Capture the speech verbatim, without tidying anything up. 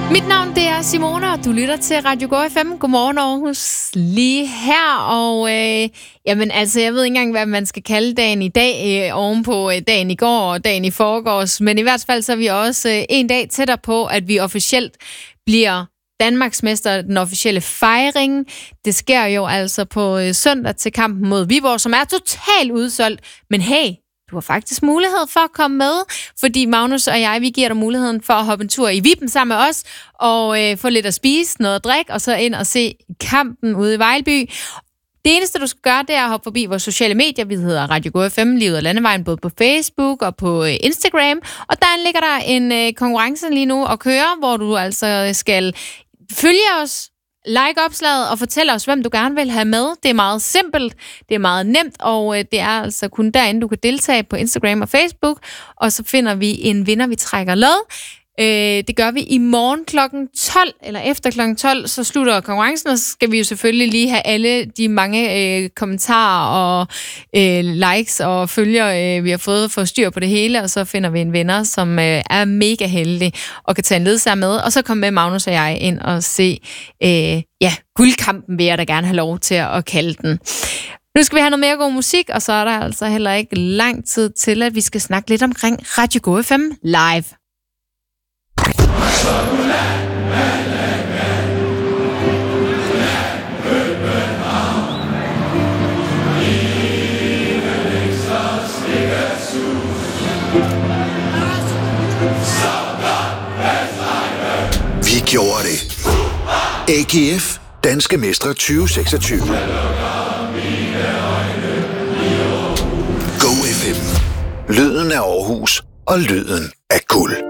Mit navn det er Simone, og du lytter til Radio Go F M. Godmorgen Aarhus, lige her. Og øh, jamen altså, jeg ved ikke engang, hvad man skal kalde dagen i dag, øh, ovenpå øh, dagen i går og dagen i forgårs. Men i hvert fald så er vi også øh, en dag tættere på, at vi officielt bliver Danmarksmester, den officielle fejring. Det sker jo altså på øh, søndag til kampen mod Viborg, som er totalt udsolgt. Men hey, du har faktisk mulighed for at komme med, fordi Magnus og jeg, vi giver dig muligheden for at hoppe en tur i Viben sammen med os, og øh, få lidt at spise, noget at drikke, og så ind og se kampen ude i Vejlby. Det eneste, du skal gøre, det er at hoppe forbi vores sociale medier. Vi hedder Radio Go F M, Livet og Landevejen, både på Facebook og på øh, Instagram. Og der ligger der en øh, konkurrence lige nu at køre, hvor du altså skal følge os, like opslaget og fortæl os, hvem du gerne vil have med. Det er meget simpelt, det er meget nemt, og øh, det er altså kun derinde, du kan deltage på Instagram og Facebook, og så finder vi en vinder, vi trækker lod. Øh, det gør vi i morgen klokken tolv, eller efter klokken tolv, så slutter konkurrencen, og så skal vi jo selvfølgelig lige have alle de mange øh, kommentarer og øh, likes og følger, øh, vi har fået for styr på det hele, og så finder vi en vinder, som øh, er mega heldig og kan tage en ledsager med, og så kommer med Magnus og jeg ind og se øh, ja, guldkampen, vil jeg da gerne have lov til at kalde den. Nu skal vi have noget mere god musik, og så er der altså heller ikke lang tid til, at vi skal snakke lidt omkring Radio Go F M live. Vi gjorde det. A G F, Danske Mestre tyve seksogtyve. Go F M. Lyden af Aarhus og lyden af guld.